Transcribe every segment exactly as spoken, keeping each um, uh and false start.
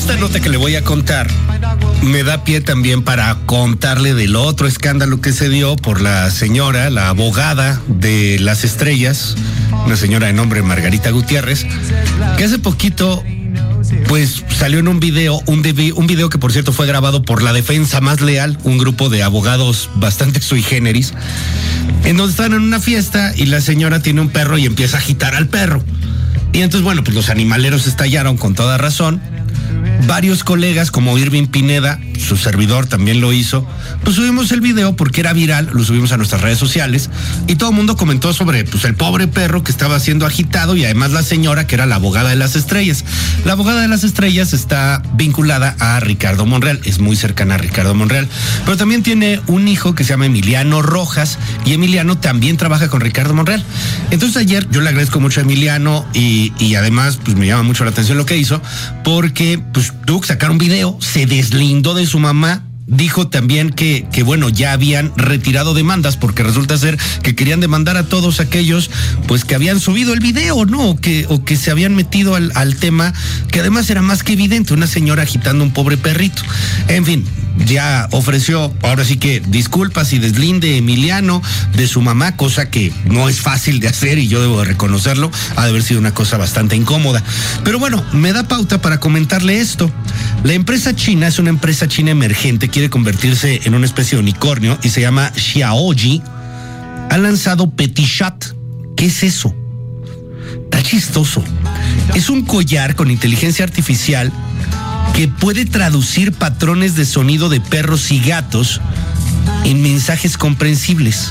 esta nota que le voy a contar me da pie también para contarle del otro escándalo que se dio por la señora, la abogada de las estrellas, una señora de nombre Margarita Gutiérrez, que hace poquito pues salió en un video, un, de, un video que por cierto fue grabado por La Defensa Más Leal, un grupo de abogados bastante sui generis, en donde están en una fiesta y la señora tiene un perro y empieza a agitar al perro. Y entonces, bueno, pues los animaleros estallaron con toda razón. Varios colegas, como Irving Pineda, su servidor también lo hizo, pues subimos el video porque era viral, lo subimos a nuestras redes sociales y todo el mundo comentó sobre pues el pobre perro que estaba siendo agitado y además la señora que era la abogada de las estrellas. La abogada de las estrellas está vinculada a Ricardo Monreal, es muy cercana a Ricardo Monreal, pero también tiene un hijo que se llama Emiliano Rojas y Emiliano también trabaja con Ricardo Monreal. Entonces ayer yo le agradezco mucho a Emiliano y, y además pues me llama mucho la atención lo que hizo porque pues tuvo que sacar un video, se deslindó de su mamá, dijo también que, que bueno, ya habían retirado demandas porque resulta ser que querían demandar a todos aquellos pues que habían subido el video, ¿no? O que, o que se habían metido al, al tema, que además era más que evidente, una señora agitando un pobre perrito. En fin, ya ofreció, ahora sí que disculpas y deslinde Emiliano de su mamá, cosa que no es fácil de hacer y yo debo de reconocerlo, ha de haber sido una cosa bastante incómoda. Pero bueno, me da pauta para comentarle esto. La empresa china es una empresa china emergente, quiere convertirse en una especie de unicornio y se llama Xiaoji. Ha lanzado Petichat. ¿Qué es eso? Está chistoso. Es un collar con inteligencia artificial que puede traducir patrones de sonido de perros y gatos en mensajes comprensibles.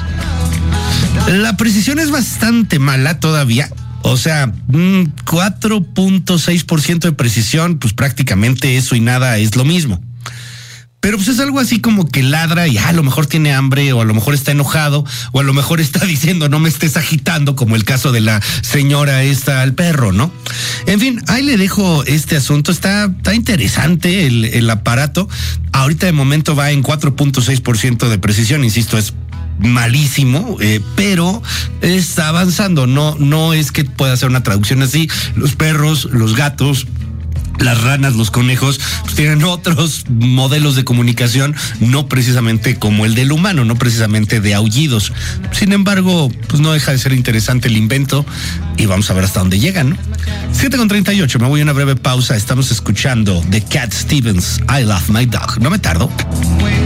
La precisión es bastante mala todavía. O sea, cuatro punto seis por ciento de precisión, pues prácticamente eso y nada es lo mismo. Pero pues es algo así como que ladra y ah, a lo mejor tiene hambre o a lo mejor está enojado o a lo mejor está diciendo no me estés agitando, como el caso de la señora esta al perro, ¿no? En fin, ahí le dejo este asunto. Está, está interesante el, el aparato. Ahorita de momento va en cuatro punto seis por ciento de precisión, insisto, es malísimo, eh, pero está avanzando. No, no es que pueda hacer una traducción así. Los perros, los gatos, las ranas, los conejos, pues tienen otros modelos de comunicación, no precisamente como el del humano, no precisamente de aullidos. Sin embargo, pues no deja de ser interesante el invento y vamos a ver hasta dónde llegan, ¿no? siete con treinta y ocho, me voy a una breve pausa. Estamos escuchando The Cat Stevens, I Love My Dog. No me tardo.